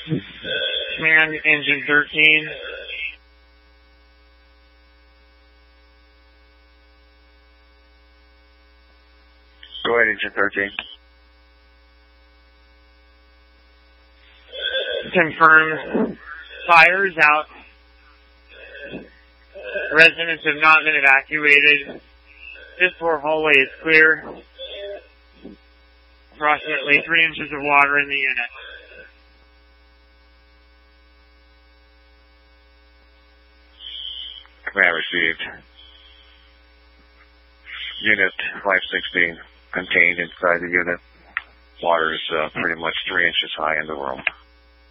Command, engine 13. Go ahead, engine 13. Confirm. Fires out. Residents have not been evacuated. Fifth floor hallway is clear. Approximately 3 inches of water in the unit. Command received. Unit 516 contained inside the unit. Water is pretty much 3 inches high in the room.